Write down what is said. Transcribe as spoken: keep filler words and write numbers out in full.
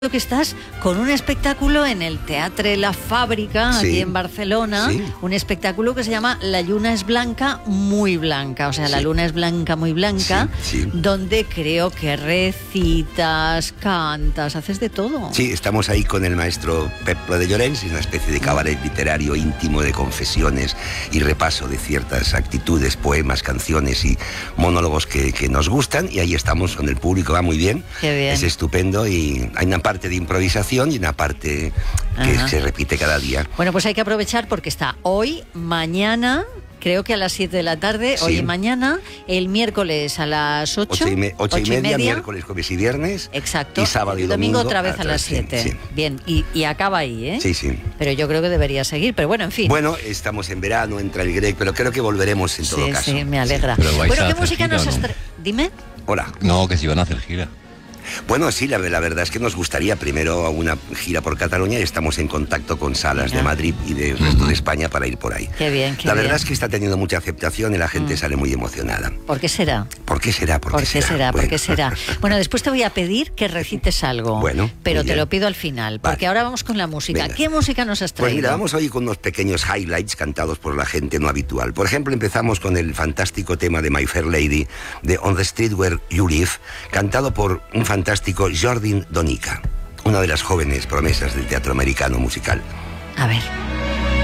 que estás con un espectáculo en el Teatre La Fábrica, sí, aquí en Barcelona, sí. Un espectáculo que se llama La Lluna es Blanca, muy blanca, o sea, sí. La luna es blanca, muy blanca, sí, sí. Donde creo que recitas, cantas, haces de todo. Sí, estamos ahí con el maestro Pep Pla de Llorens, una especie de cabaret literario íntimo de confesiones y repaso de ciertas actitudes, poemas, canciones y monólogos que, que nos gustan, y ahí estamos con el público, va muy bien. Qué bien. Es estupendo y hay una parte de improvisación y una parte que Ajá. se repite cada día. Bueno, pues hay que aprovechar porque está hoy, mañana, creo que a las siete de la tarde, sí. Hoy y mañana, el miércoles a las ocho. Ocho y, me, ocho ocho y, media, y media, miércoles, jueves y viernes. Exacto. Y sábado y el domingo. domingo otra vez a, a las siete. Sí. Bien, y, y acaba ahí, ¿eh? Sí, sí. Pero yo creo que debería seguir, pero bueno, en fin. Bueno, estamos en verano, entra el Grec, pero creo que volveremos en todo sí, caso. Sí, me alegra. Sí. Bueno, ¿qué música nos has traído? Dime. Hola. No, que si van a hacer gira. Bueno, sí, la, la verdad es que nos gustaría primero una gira por Cataluña y estamos en contacto con salas de Madrid y del resto uh-huh. de España para ir por ahí. Qué bien, qué La bien. verdad es que está teniendo mucha aceptación y la gente mm. sale muy emocionada. ¿Por qué será? ¿Por qué será? ¿Por, ¿Por qué qué será? será? ¿Por qué será? Bueno, después te voy a pedir que recites algo. Bueno, pero te lo pido al final, porque vale. ahora vamos con la música. Venga. ¿Qué música nos has traído? Pues mira, vamos hoy con unos pequeños highlights cantados por la gente no habitual. Por ejemplo, empezamos con el fantástico tema de My Fair Lady, de On the Street Where You Live, cantado por un fantástico Jordi Donica, una de las jóvenes promesas del teatro americano musical. A ver.